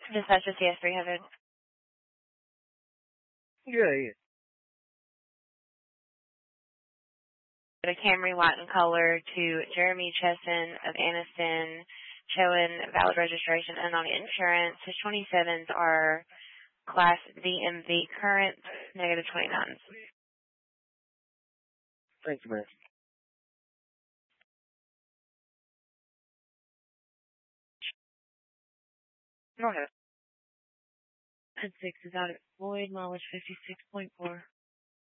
Dispatcher CS300. Yeah. The Camry white in color to Jeremy Chesson of Anniston, showing valid registration and on insurance. His 27s are Class DMV current, negative 29s. Thank you, man. Go ahead. 6 is out at Floyd, mileage 56.4.